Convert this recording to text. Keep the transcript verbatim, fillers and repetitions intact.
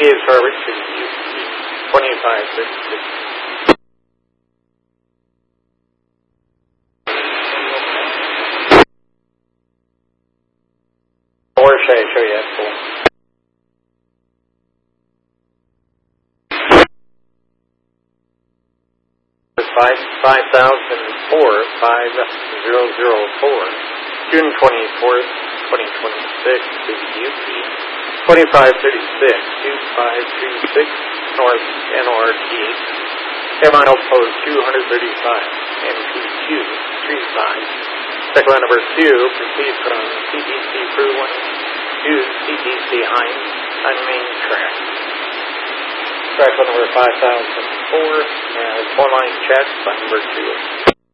is forward to U P twenty-five thirty-six. Or should I show you that full? Five five thousand four five zero zero four, June twenty fourth, twenty twenty six to U P twenty five thirty six two five two six North N O R T, air mile post two hundred thirty five N P two three five. Cyclone number two proceeds from C T C crew one to C T C Hines on main track. Track number five thousand four has one line check by number two.